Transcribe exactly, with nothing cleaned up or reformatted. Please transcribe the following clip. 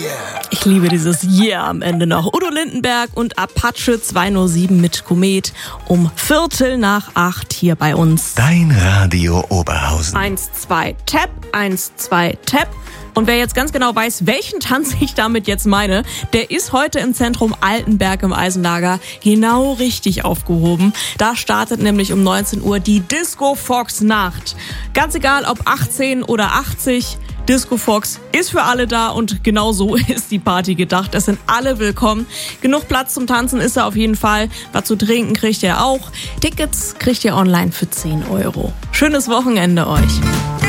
Ich liebe dieses Yeah am Ende noch. Udo Lindenberg und Apache zweihundertsieben mit Komet um Viertel nach acht hier bei uns. Dein Radio Oberhausen. Eins, zwei, Tap, eins, zwei, Tap. Und wer jetzt ganz genau weiß, welchen Tanz ich damit jetzt meine, der ist heute im Zentrum Altenberg im Eisenlager genau richtig aufgehoben. Da startet nämlich um neunzehn Uhr die Disco Fox Nacht. Ganz egal, ob achtzehn oder achtzig, Disco Fox ist für alle da und genau so ist die Party gedacht. Es sind alle willkommen. Genug Platz zum Tanzen ist da auf jeden Fall. Was zu trinken kriegt ihr auch. Tickets kriegt ihr online für zehn Euro. Schönes Wochenende euch.